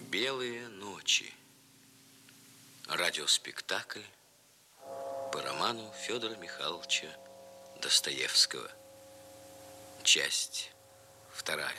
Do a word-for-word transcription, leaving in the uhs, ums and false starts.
Белые ночи. Радиоспектакль по роману Федора Михайловича Достоевского. Часть вторая.